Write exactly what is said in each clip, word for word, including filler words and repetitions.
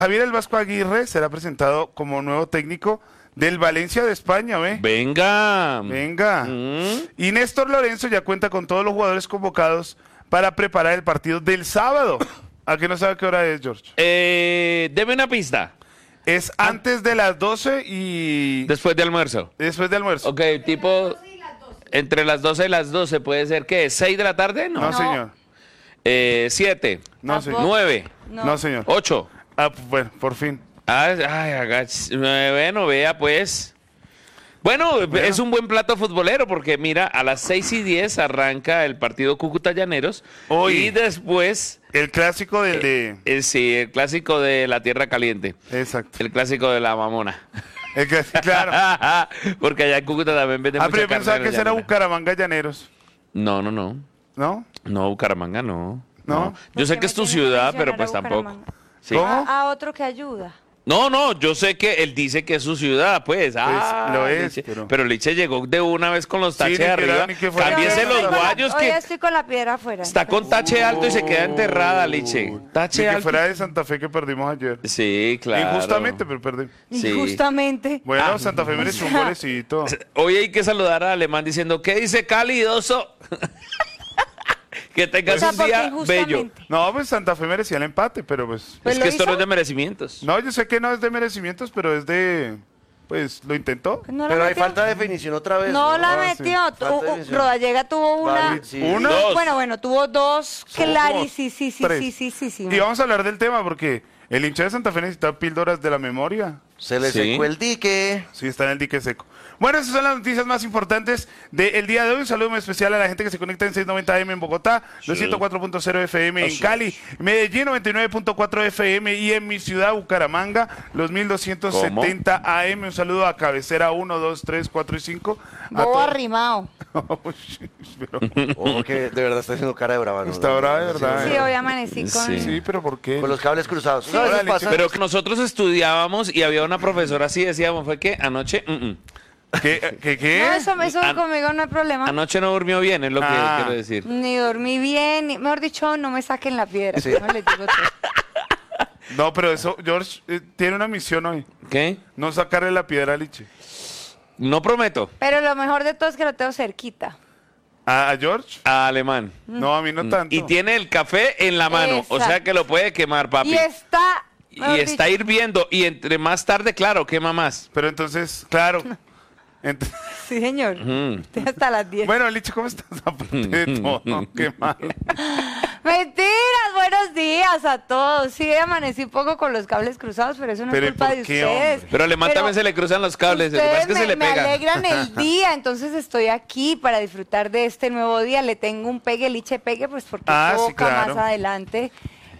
Javier El Vasco Aguirre será presentado como nuevo técnico del Valencia de España, ¿ve? Venga. Venga. Mm. Y Néstor Lorenzo ya cuenta con todos los jugadores convocados para preparar el partido del sábado. ¿A qué no sabe qué hora es, George? Eh, deme una pista. Es antes de las doce y Después de almuerzo. después de almuerzo. Ok, tipo... Entre las doce y las doce, ¿puede ser qué? ¿seis de la tarde? No. No, señor. Eh, ¿siete? No, señor. ¿nueve? No, no señor. ¿ocho? Ah, bueno, por fin. Ah, ay, agach- bueno, vea pues. Bueno, Bueno. es un buen plato futbolero porque mira, a las seis y diez arranca el partido Cúcuta Llaneros. Hoy. Y después, El clásico del de... eh, sí, el clásico de la Tierra Caliente. Exacto. El clásico de la Mamona. El que- claro. Porque allá en Cúcuta también venden Ah, mucha pero yo carne pensaba de que ese era llanera. Bucaramanga Llaneros, No, no, no. ¿no? No, Bucaramanga no. ¿No? Yo sé Porque que es me tu tiene que ciudad, pero mencionar pues a tampoco. Bucaramanga. Sí. ¿Cómo? A, a otro que ayuda. No, no, yo sé que él dice que es su ciudad, pues. Ah, lo es, Liche. pero- pero... Liche llegó de una vez con los Sí, taches ni que arriba. era- ni que fuera Cámbiese que Hoy los estoy con la- guayos Hoy que estoy con la piedra afuera. está con tache alto y se queda enterrada, Liche. Ni Tache que alto. fuera de Santa Fe que perdimos ayer. Sí, claro. Injustamente, pero perdimos. Sí. Injustamente. Bueno, Ah. Santa Fe mereció un golecito. Hoy hay que saludar al alemán diciendo, ¿qué dice calidoso? Que tengas O sea, un porque día injustamente. bello. No, pues Santa Fe merecía el empate, pero pues... Pues es lo que esto hizo. no es de merecimientos. No, yo sé que no es de merecimientos, pero es de... Pues lo intentó. No la Pero hay metió. falta de definición otra vez. No la Ah, sí. metió. Falta de Tu- definición. Rodallega tuvo una. Vale, sí. Una. Dos. Bueno, bueno, tuvo dos. Son Claro, como sí, sí, sí, tres. sí, sí, sí, sí. Y vamos a hablar del tema porque el hincha de Santa Fe necesita píldoras de la memoria. Se le Sí. secó el dique. Sí, está en el dique seco. Bueno, esas son las noticias más importantes del día de hoy. Un saludo muy especial a la gente que se conecta en seiscientos noventa A M en Bogotá, doscientos cuatro punto cero F M en Cali, Medellín noventa y nueve punto cuatro F M y en mi ciudad, Bucaramanga, los mil doscientos setenta A M. Un saludo a Cabecera uno, dos, tres, cuatro y cinco. A Bobo to- arrimado. pero, Oh, que de verdad está haciendo cara de brava. ¿no? Está brava, de verdad. Sí, hoy amanecí con. Sí. sí, pero ¿por qué? Con los cables cruzados. Sí. No, eso Órale, pasa. Pero que nosotros estudiábamos y había una profesora así, decíamos, fue que anoche, mm, mm. ¿Qué? ¿Qué? qué? No, eso, eso An- conmigo no hay problema. anoche no durmió bien, es lo que Ah. quiero decir. Ni dormí bien, ni, mejor dicho, no me saquen la piedra. Sí. No les digo todo. No, pero eso, George, eh, tiene una misión hoy. ¿Qué? No sacarle la piedra a Liche. No prometo. Pero lo mejor de todo es que lo tengo cerquita. ¿A, a George? A alemán. No, a mí no tanto. Mm. Y tiene el café en la mano, o sea Exacto. que lo puede quemar, papi. Y está. Y mejor está dicho, hirviendo y entre más tarde, claro, quema más. Pero entonces, claro. Ent- Sí, señor. Mm. Estoy hasta las diez. Bueno, Liche, ¿cómo estás? Aparte de todo, qué mal. Mentiras, buenos días a todos. Sí, amanecí un poco con los cables cruzados, pero eso no Pero, es ¿y culpa por de qué, ustedes. hombre? Pero alemán Pero también se le cruzan los cables, lo que pasa es que ustedes se le me, me pega. alegran el día, entonces estoy aquí para disfrutar de este nuevo día. Le tengo un pegue, liche pegue, pues porque Ah, sí, toca claro. más adelante.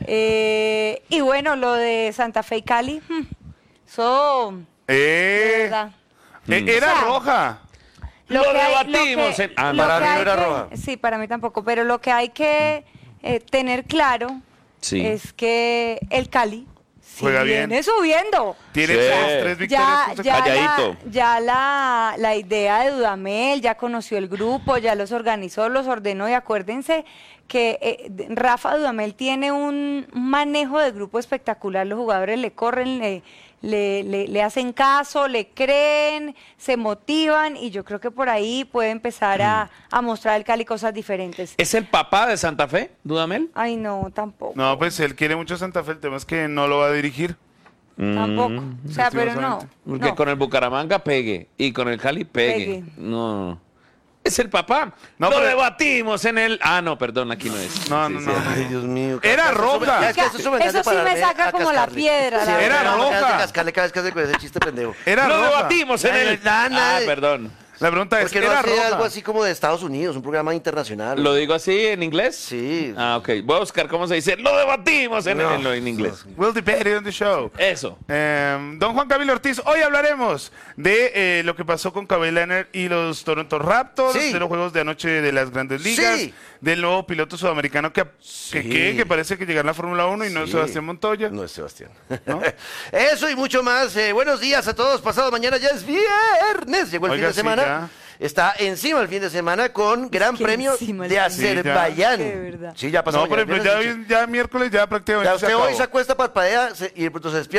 Eh, y bueno, lo de Santa Fe y Cali, hmm, eso, de Eh, verdad. eh, era O sea, roja. Lo que hay- debatimos que- en- ah, lo para que mí no hay era que- roja. Sí, para mí tampoco, pero lo que hay que eh, tener claro Sí. es que el Cali sí Juega bien. viene subiendo. Tiene Sí. tres, tres victorias Ya, consecutivas. ya, la, Calladito. ya la, la idea de Dudamel, ya conoció el grupo, ya los organizó, los ordenó y acuérdense que eh, de- Rafa Dudamel tiene un manejo de grupo espectacular, los jugadores le corren, le, le, le, le hacen caso, le creen, se motivan y yo creo que por ahí puede empezar a, a mostrar el Cali cosas diferentes. ¿Es el papá de Santa Fe, Dudamel? Ay, no, tampoco. No, pues él quiere mucho Santa Fe, el tema es que no lo va a dirigir. Tampoco. O sea, pero no. lastimosamente. Porque no. con el Bucaramanga pegue y con el Cali pegue. Pegue. No, no. Es el papá. No, Lo pero- debatimos en el... Ah, no, perdón, aquí no es. No, Sí, no, sí. no. Ay, Dios mío. Era Eso me- roja. ya, es que eso, me Eso sí me saca como la piedra, la Era me roja. hace cascarle cada vez que hace con ese chiste pendejo. Era Lo roja. debatimos en Na, el... na, na. Ah, perdón. La pregunta es, Porque no ¿era hace roja? algo así como de Estados Unidos, un programa internacional. ¿Lo digo así en inglés? Sí. Ah, ok. Voy a buscar cómo se dice. Lo debatimos en, No. en, lo- en inglés. We'll debate it on the show. Eso. Eh, don Juan Camilo Ortiz, hoy hablaremos de eh, lo que pasó con Kawhi Leonard y los Toronto Raptors, Sí. de los juegos de anoche de las Grandes Ligas, Sí. del nuevo piloto sudamericano que, que, que, que parece que llega a la Fórmula uno y no Sí. Sebastián Montoya. No es Sebastián. ¿No? Eso y mucho más. Eh, buenos días a todos. Pasado mañana ya es viernes. Llegó el Oiga, fin de sí, semana. ya. Está encima el fin de semana con Gran que Premio encima el de fin de- Azerbaiyán. Sí, ya. De verdad. Sí, ya pasó. No, por mañana, ejemplo, ya, viernes, hoy- ya miércoles ya prácticamente ya se usted hoy acabó. se acuesta, parpadea se- y de pronto se despierta.